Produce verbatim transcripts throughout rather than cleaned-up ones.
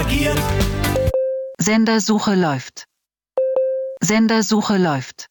reagieren. Sendersuche läuft. Sendersuche läuft.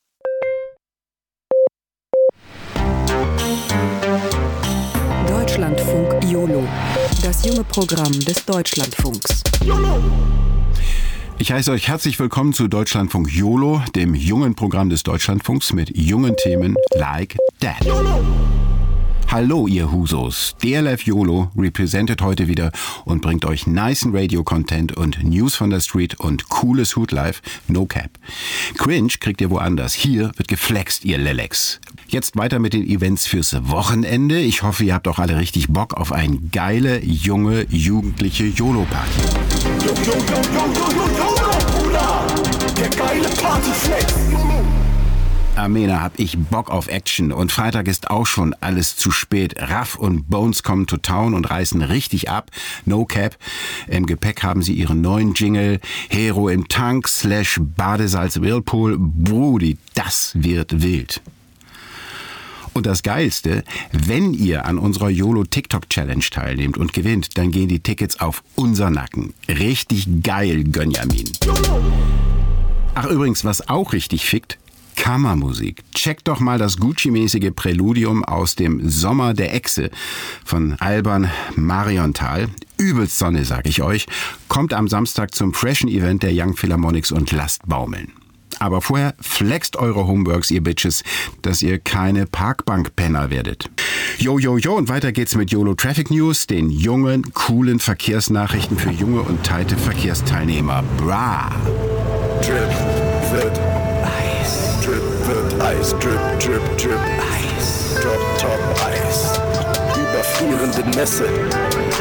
Deutschlandfunk YOLO, das junge Programm des Deutschlandfunks. YOLO! Ich heiße euch herzlich willkommen zu Deutschlandfunk YOLO, dem jungen Programm des Deutschlandfunks mit jungen Themen like that. YOLO! Hallo ihr Husos, D L F YOLO representet heute wieder und bringt euch nicen Radio-Content und News von der Street und cooles Hoodlife, no cap. Cringe kriegt ihr woanders, hier wird geflext, ihr Lelex. Jetzt weiter mit den Events fürs Wochenende. Ich hoffe, ihr habt auch alle richtig Bock auf eine geile, junge, jugendliche YOLO-Party. Yo, yo, yo, yo, yo, yo, yo, Bruder! Der geile Partyflex! Amena, hab ich Bock auf Action und Freitag ist auch schon alles zu spät. Raff und Bones kommen to town und reißen richtig ab. No cap. Im Gepäck haben sie ihren neuen Jingle. Hero im Tank slash Badesalz Whirlpool. Brudi, das wird wild. Und das Geilste, wenn ihr an unserer YOLO TikTok Challenge teilnehmt und gewinnt, dann gehen die Tickets auf unser Nacken. Richtig geil, Gönjamin. Ach übrigens, was auch richtig fickt, Kammermusik. Checkt doch mal das Gucci-mäßige Präludium aus dem Sommer der Echse von Alban Mariontal. Übelst Sonne, sag ich euch. Kommt am Samstag zum freshen Event der Young Philharmonics und lasst baumeln. Aber vorher flext eure Homeworks, ihr Bitches, dass ihr keine Parkbank-Penner werdet. Jo, jo, jo, und weiter geht's mit YOLO Traffic News, den jungen, coolen Verkehrsnachrichten für junge und teite Verkehrsteilnehmer. Bra! Drip wird Eis. Drip wird Eis. Drip, drip, drip Eis. Drop, top Eis. Überfrierende Nässe.